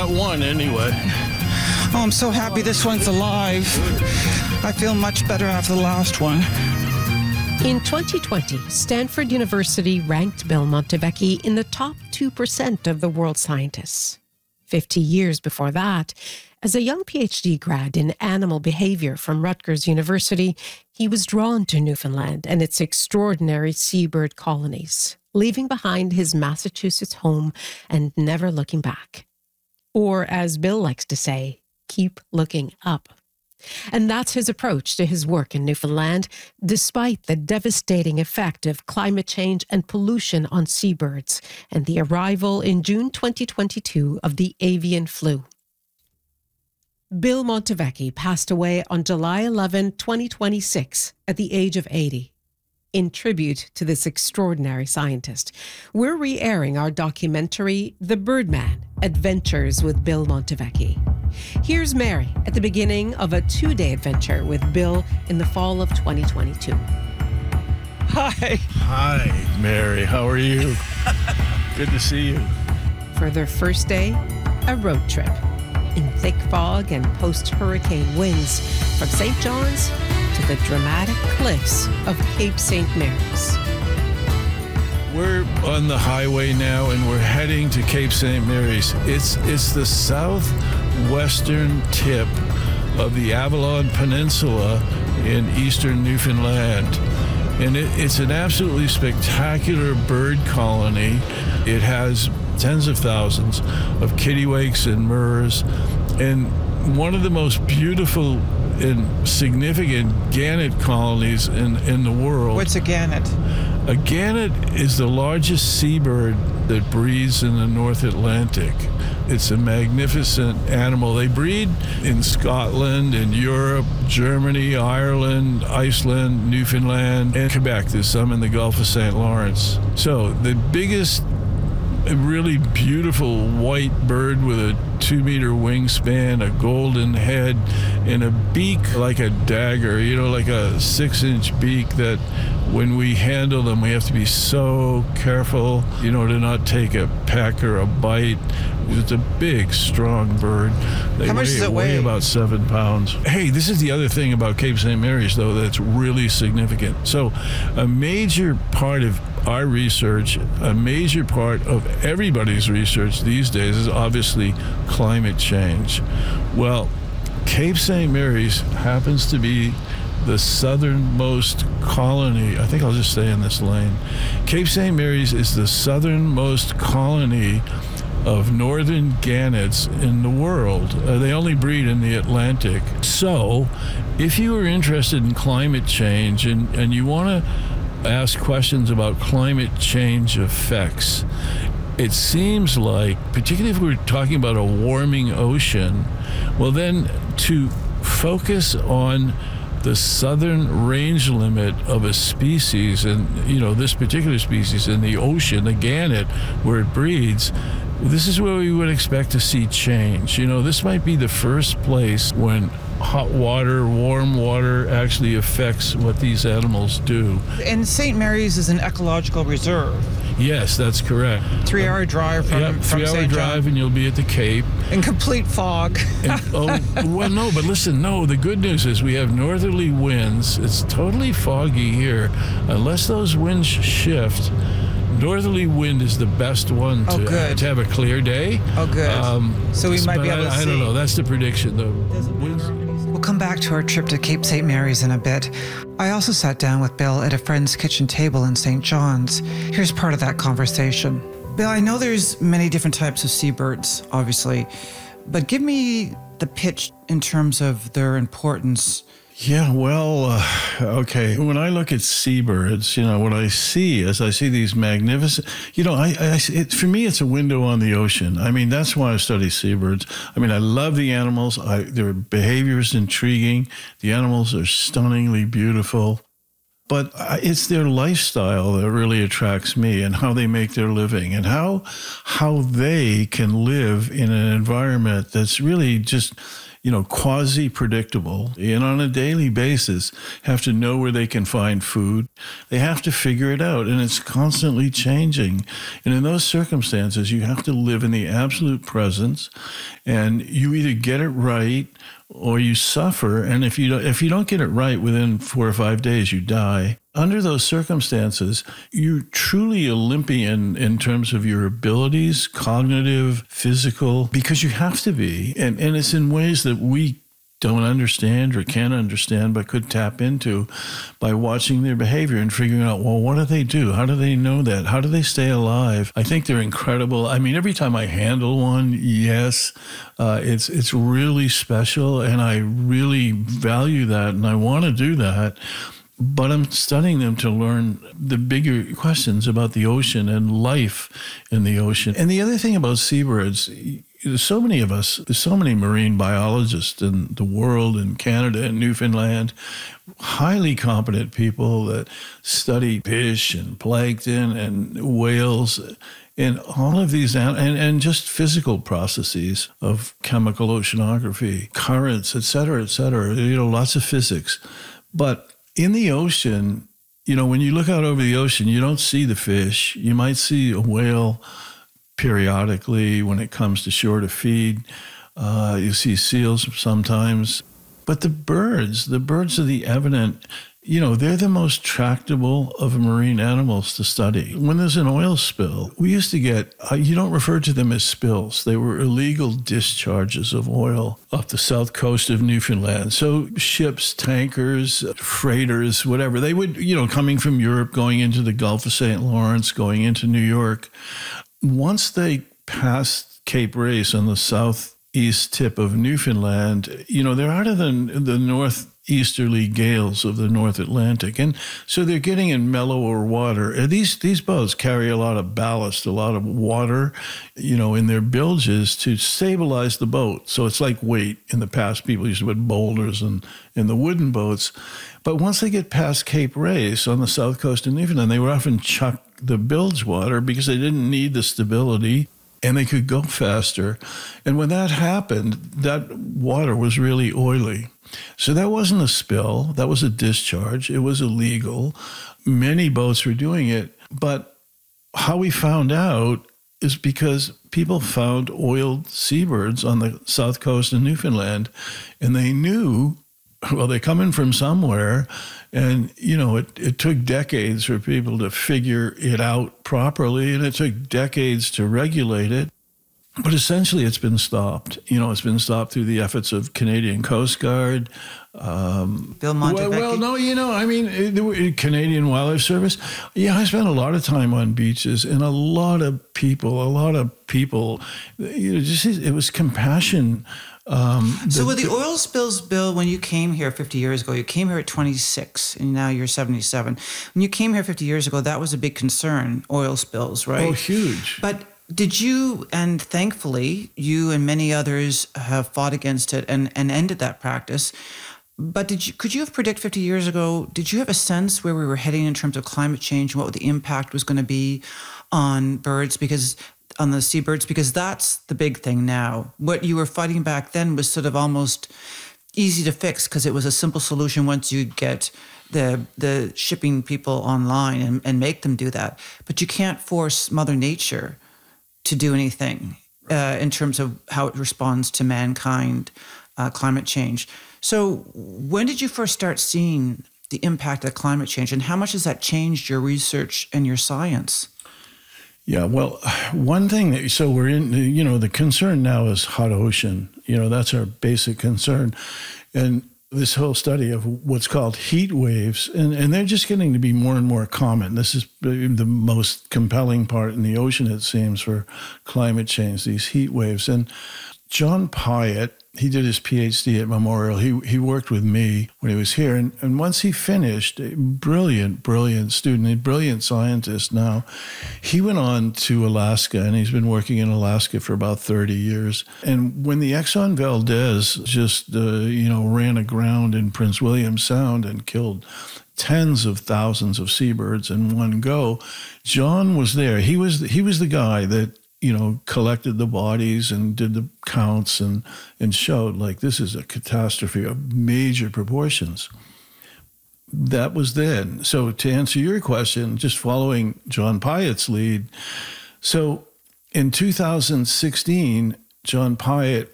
got one anyway. Oh, I'm so happy this one's alive. I feel much better after the last one. In 2020, Stanford University ranked Bill Montevecchi in the top 2% of the world's scientists. 50 years before that, as a young PhD grad in animal behavior from Rutgers University, he was drawn to Newfoundland and its extraordinary seabird colonies, leaving behind his Massachusetts home and never looking back. Or, as Bill likes to say, keep looking up. And that's his approach to his work in Newfoundland, despite the devastating effect of climate change and pollution on seabirds and the arrival in June 2022 of the avian flu. Bill Montevecchi passed away on July 11, 2026, at the age of 80. In tribute to this extraordinary scientist, we're re-airing our documentary, The Birdman: Adventures with Bill Montevecchi. Here's Mary at the beginning of a 2-day adventure with Bill in the fall of 2022. Hi. Hi, Mary. How are you? Good to see you. For their first day, a road trip in thick fog and post-hurricane winds from St. John's to the dramatic cliffs of Cape St. Mary's. We're on the highway now, and we're heading to Cape St. Mary's. It's the southwestern tip of the Avalon Peninsula in eastern Newfoundland. And it's an absolutely spectacular bird colony. It has tens of thousands of kittiwakes and murres, and one of the most beautiful and significant gannet colonies in the world. What's a gannet? A gannet is the largest seabird that breeds in the North Atlantic. It's a magnificent animal. They breed in Scotland, in Europe, Germany, Ireland, Iceland, Newfoundland, and Quebec. There's some in the Gulf of St. Lawrence. So the biggest, really beautiful white bird with a 2-meter wingspan, a golden head, and a beak like a dagger, like a 6-inch beak that when we handle them, we have to be so careful, to not take a peck or a bite. It's a big, strong bird. How much does it weigh? About 7 pounds. Hey, this is the other thing about Cape St. Mary's, though, that's really significant. So a major part of our research, a major part of everybody's research these days is obviously climate change. Well, Cape St. Mary's happens to be the southernmost colony. I think I'll just stay in this lane. Cape St. Mary's is the southernmost colony of northern gannets in the world. They only breed in the Atlantic. So if you are interested in climate change and you want to ask questions about climate change effects, it seems like, particularly if we're talking about a warming ocean, well then to focus on the southern range limit of a species, and this particular species in the ocean, the gannet, where it breeds, this is where we would expect to see change. This might be the first place when hot water, warm water actually affects what these animals do. And St. Mary's is an ecological reserve. Yes, that's correct. 3-hour drive from St. 3-hour drive and you'll be at the Cape. In complete fog. But listen, the good news is we have northerly winds. It's totally foggy here. Unless those winds shift, northerly wind is the best one to have a clear day. Oh, good. So we might be able to see. I don't know. That's the prediction, though. We'll come back to our trip to Cape St. Mary's in a bit. I also sat down with Bill at a friend's kitchen table in St. John's. Here's part of that conversation. Bill, I know there's many different types of seabirds, obviously, but give me the pitch in terms of their importance. Yeah, well, okay. When I look at seabirds, what I see is I see these magnificent, for me, it's a window on the ocean. I mean, that's why I study seabirds. I mean, I love the animals. Their behavior is intriguing. The animals are stunningly beautiful. But it's their lifestyle that really attracts me, and how they make their living, and how they can live in an environment that's really just, quasi-predictable, and on a daily basis have to know where they can find food. They have to figure it out, and it's constantly changing. And in those circumstances, you have to live in the absolute presence, and you either get it right or you suffer. And if you don't get it right within 4 or 5 days, you die. Under those circumstances, you're truly Olympian in terms of your abilities, cognitive, physical, because you have to be. And it's in ways that we don't understand or can't understand, but could tap into by watching their behavior and figuring out, well, what do they do? How do they know that? How do they stay alive? I think they're incredible. I mean, every time I handle one, yes, it's really special, and I really value that, and I want to do that. But I'm studying them to learn the bigger questions about the ocean and life in the ocean. And the other thing about seabirds, there's so many of us, there's so many marine biologists in the world, in Canada and Newfoundland, highly competent people that study fish and plankton and whales and all of these, and just physical processes of chemical oceanography, currents, et cetera, lots of physics. But in the ocean, when you look out over the ocean, you don't see the fish. You might see a whale periodically when it comes to shore to feed. You see seals sometimes. But the birds are the evident, they're the most tractable of marine animals to study. When there's an oil spill, we used to get, you don't refer to them as spills. They were illegal discharges of oil off the south coast of Newfoundland. So ships, tankers, freighters, whatever, they would, coming from Europe, going into the Gulf of St. Lawrence, going into New York. Once they passed Cape Race on the southeast tip of Newfoundland, they're out of the northeasterly gales of the North Atlantic. And so they're getting in mellower water. And these boats carry a lot of ballast, a lot of water, in their bilges to stabilize the boat. So it's like weight. In the past, people used to put boulders in the wooden boats. But once they get past Cape Race on the south coast of Newfoundland, they would often chuck the bilge water because they didn't need the stability and they could go faster. And when that happened, that water was really oily. So that wasn't a spill, that was a discharge. It was illegal. Many boats were doing it. But how we found out is because people found oiled seabirds on the south coast of Newfoundland, and they knew, well, they're coming from somewhere. And, it took decades for people to figure it out properly, and it took decades to regulate it. But essentially, it's been stopped. It's been stopped through the efforts of Canadian Coast Guard. Bill Montevecchi? Well, no, the Canadian Wildlife Service. Yeah, I spent a lot of time on beaches, and a lot of people, it was compassion. So with the oil spills, Bill, when you came here 50 years ago, you came here at 26 and now you're 77. When you came here 50 years ago, that was a big concern, oil spills, right? Oh, huge. But did you, and thankfully, you and many others have fought against it and ended that practice. But could you have predicted 50 years ago, did you have a sense where we were heading in terms of climate change and what the impact was going to be on birds? On the seabirds, because that's the big thing now. What you were fighting back then was sort of almost easy to fix because it was a simple solution once you get the shipping people online and make them do that. But you can't force Mother Nature to do anything in terms of how it responds to mankind, climate change. So when did you first start seeing the impact of climate change, and how much has that changed your research and your science? Yeah, well, one thing so we're in, the concern now is hot ocean. That's our basic concern. And this whole study of what's called heat waves, and they're just getting to be more and more common. This is the most compelling part in the ocean, it seems, for climate change, these heat waves. And John Pyatt, he did his PhD at Memorial. He worked with me when he was here. And once he finished, a brilliant student, a brilliant scientist now, he went on to Alaska, and he's been working in Alaska for about 30 years. And when the Exxon Valdez just, ran aground in Prince William Sound and killed tens of thousands of seabirds in one go, John was there. He was the guy that collected the bodies and did the counts and showed like this is a catastrophe of major proportions. That was then. So to answer your question, just following John Pyatt's lead, so in 2016, John Pyatt